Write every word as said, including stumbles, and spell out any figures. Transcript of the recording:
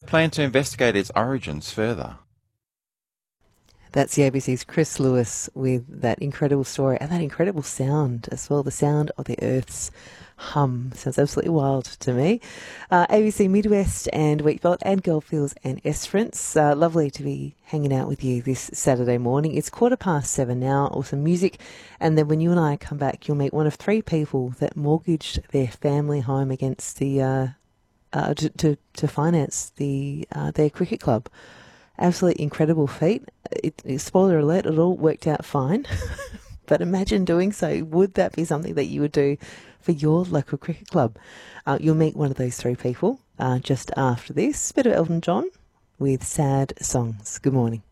plan to investigate its origins further. That's the A B C's Chris Lewis with that incredible story and that incredible sound as well, the sound of the Earth's hum. Sounds absolutely wild to me. Uh, A B C Midwest and Wheatbelt and Goldfields and Esperance. Uh, lovely to be hanging out with you this Saturday morning. It's quarter past seven now, awesome music. And then when you and I come back, you'll meet one of three people that mortgaged their family home against the, uh, uh, to, to, to finance the uh, their cricket club. Absolutely incredible feat. It, it, spoiler alert, it all worked out fine. But imagine doing so. Would that be something that you would do for your local cricket club? Uh, you'll meet one of those three people uh, just after this. Bit of Elton John with Sad Songs. Good morning.